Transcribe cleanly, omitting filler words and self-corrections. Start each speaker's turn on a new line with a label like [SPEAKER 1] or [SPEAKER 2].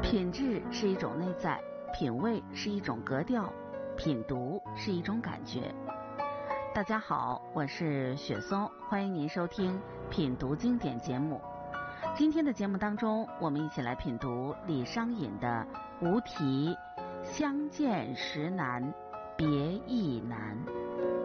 [SPEAKER 1] 品质是一种内在，品味是一种格调，品读是一种感觉。大家好，我是雪松，欢迎您收听品读经典节目。今天的节目当中，我们一起来品读李商隐的无题相见时难别亦难。